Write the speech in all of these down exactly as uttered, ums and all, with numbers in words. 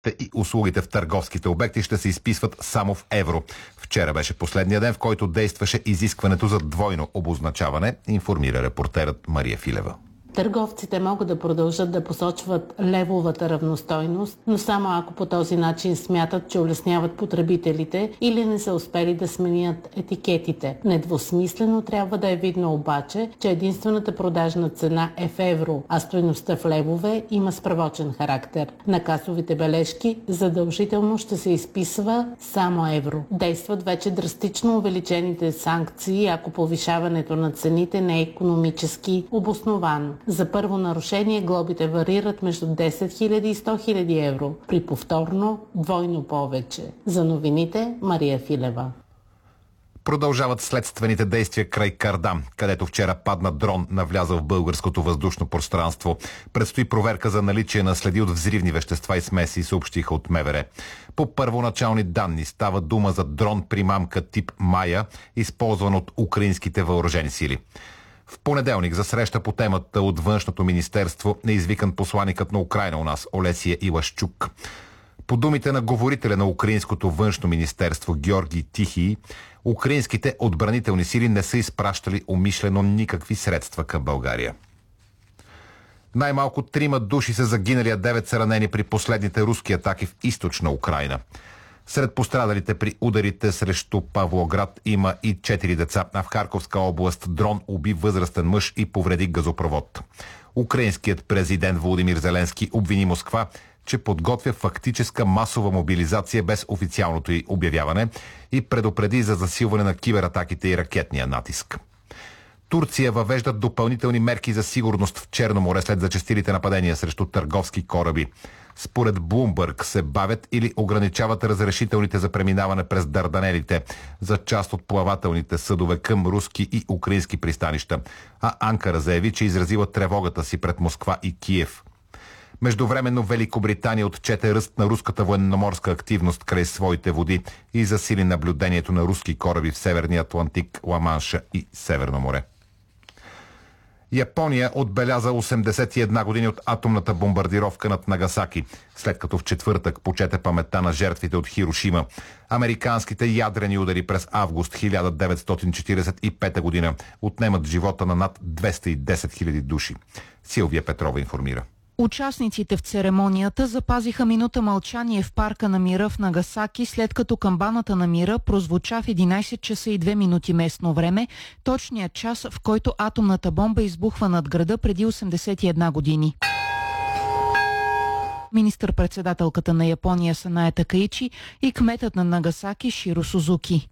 и услугите в търговските обекти ще се изписват само в евро. Вчера беше последния ден, в който действаше изискването за двойно обозначаване, информира репортерът Мария Филева. Търговците могат да продължат да посочват левовата равностойност, но само ако по този начин смятат, че улесняват потребителите или не са успели да сменят етикетите. Недвусмислено трябва да е видно обаче, че единствената продажна цена е в евро, а стойността в левове има справочен характер. На касовите бележки задължително ще се изписва само евро. Действат вече драстично увеличените санкции, ако повишаването на цените не е икономически обосновано. За първо нарушение глобите варират между десет хиляди и сто хиляди евро. При повторно двойно повече. За новините Мария Филева. Продължават следствените действия край Кардам, където вчера падна дрон, навлязъл в българското въздушно пространство. Предстои проверка за наличие на следи от взривни вещества и смеси, съобщиха от МВР. По първоначални данни става дума за дрон примамка тип Майя, използван от украинските въоръжени сили. В понеделник за среща по темата от Външното министерство е извикан посланикът на Украйна у нас Олесия Илашчук. По думите на говорителя на Украинското външно министерство Георги Тихий, украинските отбранителни сили не са изпращали умишлено никакви средства към България. Най-малко трима души са загинали, а девет са ранени при последните руски атаки в източна Украйна. Сред пострадалите при ударите срещу Павлоград има и четири деца, а в Харковска област дрон уби възрастен мъж и повреди газопровод. Украинският президент Володимир Зеленски обвини Москва, че подготвя фактическа масова мобилизация без официалното й обявяване и предупреди за засилване на кибератаките и ракетния натиск. Турция въвежда допълнителни мерки за сигурност в Черно море след зачестилите нападения срещу търговски кораби. Според Блумбърг се бавят или ограничават разрешителните за преминаване през Дарданелите за част от плавателните съдове към руски и украински пристанища, а Анкара заяви, че изразила тревогата си пред Москва и Киев. Междувременно Великобритания отчете ръст на руската военноморска активност край своите води и засили наблюдението на руски кораби в Северния Атлантик, Ла-Манша и Северно море. Япония отбеляза осемдесет и една години от атомната бомбардировка над Нагасаки, след като в четвъртък почете паметта на жертвите от Хирошима. Американските ядрени удари през август хиляда деветстотин четиридесет и пета година отнемат живота на над двеста и десет хиляди души. Силвия Петрова информира. Участниците в церемонията запазиха минута мълчание в парка на мира в Нагасаки, след като камбаната на мира прозвуча в единайсет часа и две минути местно време, точният час, в който атомната бомба избухва над града преди осемдесет и една години. Министър-председателката на Япония Санае Такаичи и кметът на Нагасаки Широ Сузуки.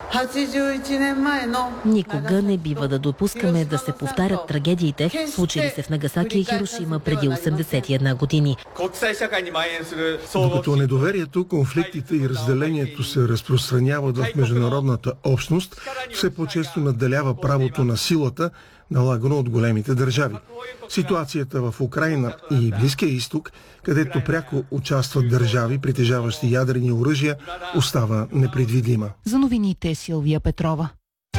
Никога не бива да допускаме да се повтарят трагедиите, случили се в Нагасаки и Хирошима преди осемдесет и една години. Докато недоверието, конфликтите и разделението се разпространяват в международната общност, все по-често надделява правото на силата, налагано от големите държави. Ситуацията в Украйна и Близкия изток, където пряко участват държави, притежаващи ядрени оръжия, остава непредвидима. За новините Силвия Петрова.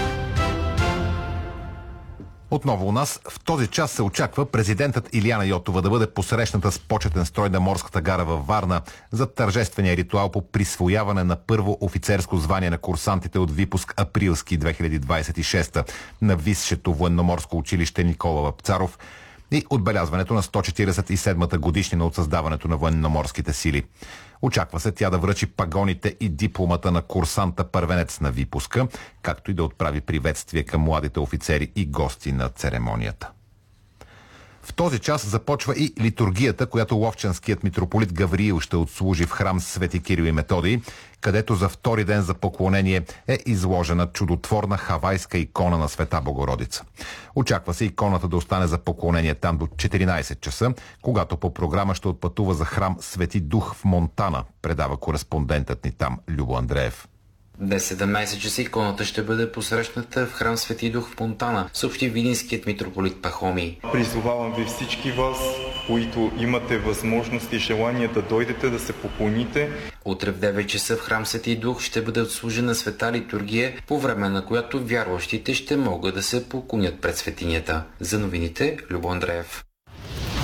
Отново у нас в този час се очаква президентът Илияна Йотова да бъде посрещната с почетен строй на морската гара във Варна за тържествения ритуал по присвояване на първо офицерско звание на курсантите от випуск Априлски две хиляди двадесет и шеста на Висшето военноморско училище Никола Вапцаров и отбелязването на сто четиридесет и седмата годишнина от създаването на военноморските сили. Очаква се тя да връчи пагоните и дипломата на курсанта първенец на випуска, както и да отправи приветствие към младите офицери и гости на церемонията. В този час започва и литургията, която ловчанският митрополит Гавриил ще отслужи в храм Свети Кирил и Методий, където за втори ден за поклонение е изложена чудотворна хавайска икона на Света Богородица. Очаква се иконата да остане за поклонение там до четиринайсет часа, когато по програма ще отпътува за храм Свети Дух в Монтана, предава кореспондентът ни там Любо Андреев. Днес седемнайсет часа иконата ще бъде посрещната в храм Свети Дух в Монтана, съобщи видинският митрополит Пахомий. Призовавам ви всички вас, които имате възможност и желание да дойдете да се поклоните. Утре в девет часа в храм Свети Дух ще бъде отслужена света литургия, по време на която вярващите ще могат да се поклонят пред светинята. За новините Любо Андреев.